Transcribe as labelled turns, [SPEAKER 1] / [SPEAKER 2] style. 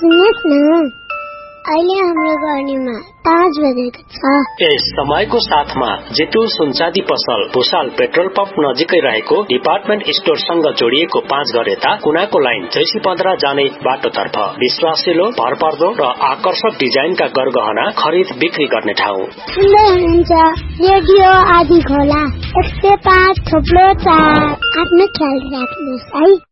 [SPEAKER 1] सुन्नुहोस् न, अहिले हाम्रो गर्नेमा 5 बजेको छ।
[SPEAKER 2] यस समयको साथमा जितु सुनचाँदी पसल भुसाल पेट्रोल पम्प नजिकै रहेको डिपार्टमेन्ट स्टोरसँग जोडिएको 5 घर यता कुनाको लाइन जैसी 15 जाने बाटोतर्फ विश्वासिलो, भरपर्दो र आकर्षक डिजाइनका गरगहना खरिद बिक्री गर्ने ठाउँ।
[SPEAKER 1] सुन्दै हुनुहुन्छ रेडियो आदि खोला 105.4। आफ्नो ख्याल राख्नुहोस् है।